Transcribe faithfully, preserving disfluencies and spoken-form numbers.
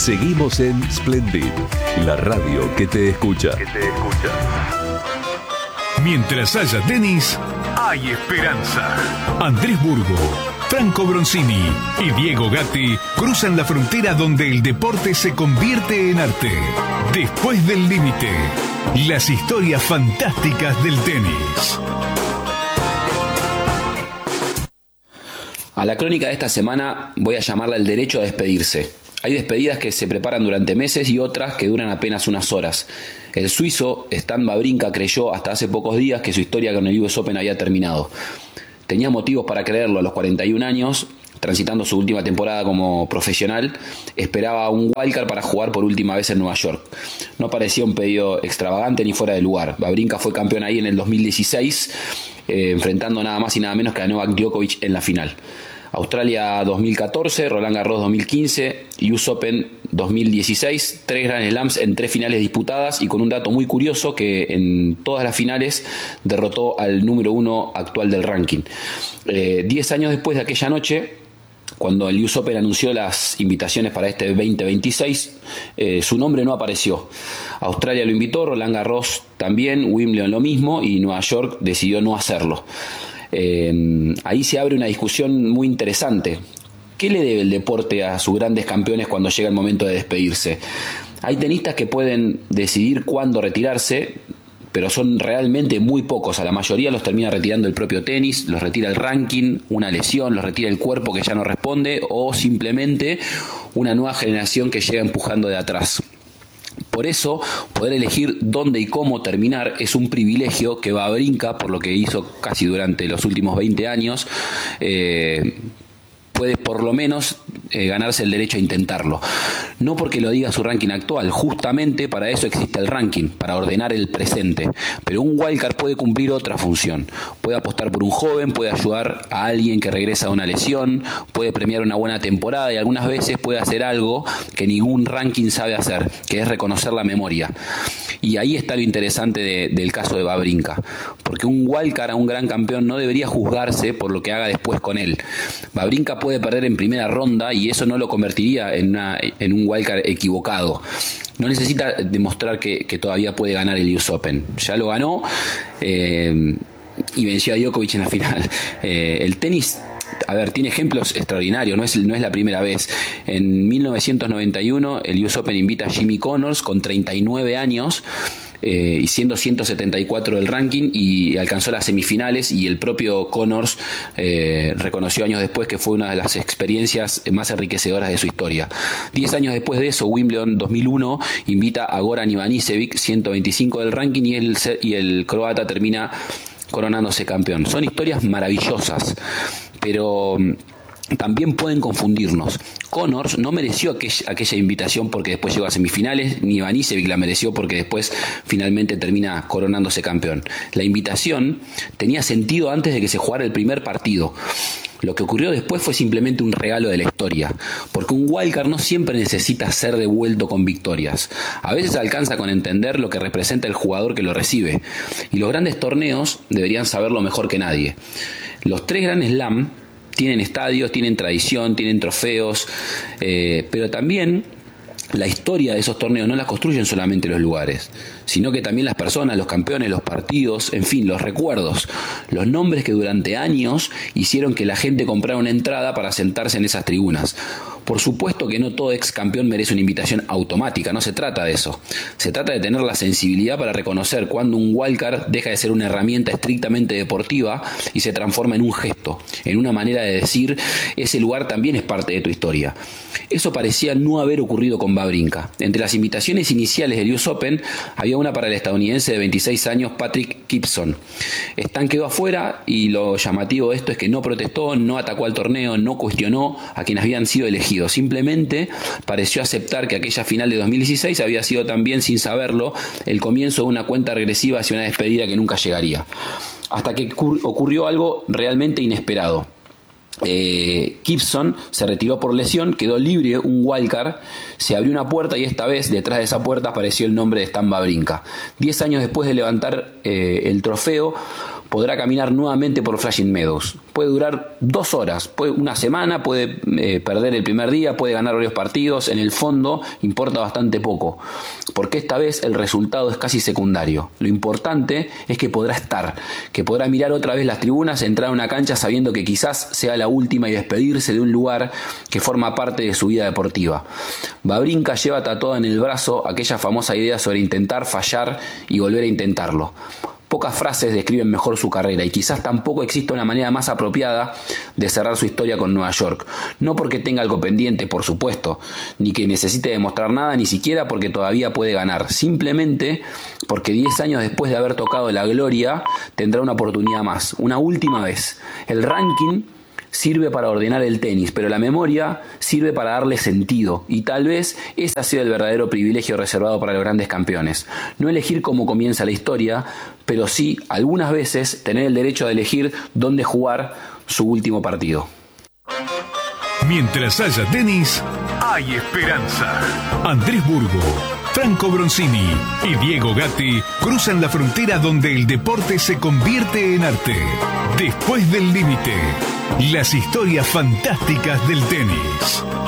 Seguimos en Splendid, la radio que te escucha. Que te escucha. Mientras haya tenis, hay esperanza. Andrés Burgo, Franco Bronzini y Diego Gatti cruzan la frontera donde el deporte se convierte en arte. Después del límite, las historias fantásticas del tenis. A la crónica de esta semana voy a llamarla el derecho a despedirse. Hay despedidas que se preparan durante meses y otras que duran apenas unas horas. El suizo Stan Wawrinka creyó hasta hace pocos días que su historia con el U S Open había terminado. Tenía motivos para creerlo a los cuarenta y un años, transitando su última temporada como profesional, esperaba un wildcard para jugar por última vez en Nueva York. No parecía un pedido extravagante ni fuera de lugar. Wawrinka fue campeón ahí en el dos mil dieciséis, eh, enfrentando nada más y nada menos que a Novak Djokovic en la final. Australia dos mil catorce, Roland Garros dos mil quince, U S Open dos mil dieciséis, tres Grand Slams en tres finales disputadas y con un dato muy curioso que en todas las finales derrotó al número uno actual del ranking. Eh, diez años después de aquella noche, cuando el U S Open anunció las invitaciones para este veinte veintiséis, eh, su nombre no apareció. Australia lo invitó, Roland Garros también, Wimbledon lo mismo y Nueva York decidió no hacerlo. Eh, ahí se abre una discusión muy interesante. ¿Qué le debe el deporte a sus grandes campeones cuando llega el momento de despedirse? Hay tenistas que pueden decidir cuándo retirarse, pero son realmente muy pocos. A la mayoría los termina retirando el propio tenis, los retira el ranking, una lesión, los retira el cuerpo que ya no responde o simplemente una nueva generación que llega empujando de atrás. Por eso, poder elegir dónde y cómo terminar es un privilegio que Wawrinka, por lo que hizo casi durante los últimos veinte años, eh, puede por lo menos eh, ganarse el derecho a intentarlo. No porque lo diga su ranking actual, justamente para eso existe el ranking, para ordenar el presente. Pero un wildcard puede cumplir otra función. Puede apostar por un joven, puede ayudar a alguien que regresa de una lesión, puede premiar una buena temporada y algunas veces puede hacer algo que ningún ranking sabe hacer, que es reconocer la memoria. Y ahí está lo interesante de, del caso de Wawrinka, porque un wildcard a un gran campeón no debería juzgarse por lo que haga después con él. Wawrinka puede perder en primera ronda y eso no lo convertiría en, una, en un wildcard equivocado. No necesita demostrar que, que todavía puede ganar el U S Open. Ya lo ganó eh, y venció a Djokovic en la final. Eh, el tenis, a ver, tiene ejemplos extraordinarios, no es, no es la primera vez. En mil novecientos noventa y uno el U S Open invita a Jimmy Connors con treinta y nueve años, eh, y siendo ciento setenta y cuatro del ranking, y alcanzó las semifinales, y el propio Connors eh, reconoció años después que fue una de las experiencias más enriquecedoras de su historia. Diez años después de eso, Wimbledon dos mil uno invita a Goran Ivanisevic, ciento veinticinco del ranking, y el, y el croata termina coronándose campeón. Son historias maravillosas, pero también pueden confundirnos. Connors no mereció aquella, aquella invitación porque después llegó a semifinales, ni Ivanisevic la mereció porque después finalmente termina coronándose campeón. La invitación tenía sentido antes de que se jugara el primer partido. Lo que ocurrió después fue simplemente un regalo de la historia, porque un wildcard no siempre necesita ser devuelto con victorias. A veces alcanza con entender lo que representa el jugador que lo recibe, y los grandes torneos deberían saberlo mejor que nadie. Los tres Grand Slam tienen estadios, tienen tradición, tienen trofeos, eh, pero también la historia de esos torneos no la construyen solamente los lugares, sino que también las personas, los campeones, los partidos, en fin, los recuerdos, los nombres que durante años hicieron que la gente comprara una entrada para sentarse en esas tribunas. Por supuesto que no todo ex campeón merece una invitación automática, no se trata de eso. Se trata de tener la sensibilidad para reconocer cuando un wildcard deja de ser una herramienta estrictamente deportiva y se transforma en un gesto, en una manera de decir, ese lugar también es parte de tu historia. Eso parecía no haber ocurrido con Wawrinka. Entre las invitaciones iniciales del U S Open había una para el estadounidense de veintiséis años, Patrick Gibson. Stan quedó afuera y lo llamativo de esto es que no protestó, no atacó al torneo, no cuestionó a quienes habían sido elegidos. Simplemente pareció aceptar que aquella final de dos mil dieciséis había sido también, sin saberlo, el comienzo de una cuenta regresiva hacia una despedida que nunca llegaría. Hasta que ocurrió algo realmente inesperado. Eh, Gibson se retiró por lesión, quedó libre un wildcard, se abrió una puerta y esta vez detrás de esa puerta apareció el nombre de Stan Wawrinka. Diez años después de levantar eh, el trofeo, podrá caminar nuevamente por Flushing Meadows. Puede durar dos horas, puede, una semana, puede eh, perder el primer día, puede ganar varios partidos. En el fondo importa bastante poco, porque esta vez el resultado es casi secundario. Lo importante es que podrá estar, que podrá mirar otra vez las tribunas, entrar a una cancha sabiendo que quizás sea la última y despedirse de un lugar que forma parte de su vida deportiva. Wawrinka lleva tatuada en el brazo aquella famosa idea sobre intentar, fallar y volver a intentarlo. Pocas frases describen mejor su carrera y quizás tampoco exista una manera más apropiada de cerrar su historia con Nueva York. No porque tenga algo pendiente, por supuesto, ni que necesite demostrar nada, ni siquiera porque todavía puede ganar. Simplemente porque diez años después de haber tocado la gloria, tendrá una oportunidad más, una última vez. El ranking sirve para ordenar el tenis, pero la memoria sirve para darle sentido, y tal vez ese ha sido el verdadero privilegio reservado para los grandes campeones. No elegir cómo comienza la historia, pero sí, algunas veces, tener el derecho de elegir dónde jugar su último partido. Mientras haya tenis, hay esperanza. Andrés Burgo, Franco Bronzini y Diego Gatti cruzan la frontera donde el deporte se convierte en arte. Después del límite, las historias fantásticas del tenis.